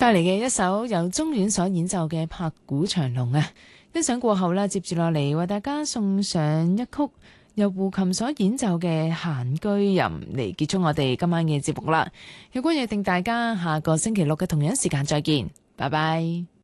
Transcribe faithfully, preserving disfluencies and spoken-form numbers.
帶嚟嘅一首由中院所演奏嘅拍鼓長龍啊，欣賞過後啦，接住落嚟為大家送上一曲由胡琴所演奏嘅閒居吟嚟結束我哋今晚嘅節目啦。有關約定大家下個星期六嘅同樣時間再見，拜拜。